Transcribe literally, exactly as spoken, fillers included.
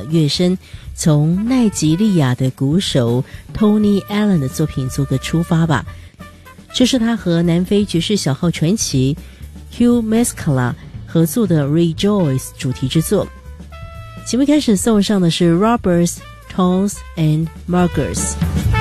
的乐声，从奈及利亚的鼓手 Tony Allen 的作品做个出发吧。这是他和南非爵士小号传奇 Hugh Masekela 合作的 Rejoice 主题之作。节目开始送上的是 Roberts, Tones and Margers。